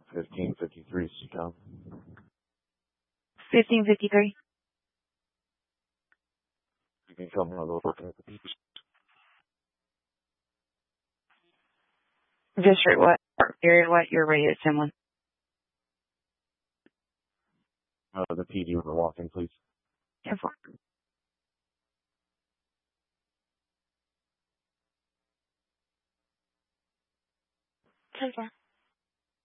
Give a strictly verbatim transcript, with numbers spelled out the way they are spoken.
fifteen fifty-three, Seacom. fifteen fifty-three. You can come on over to the P D. District what? Area what? You're ready at someone. Uh, the P D we're walking, please. Yeah, for ten four.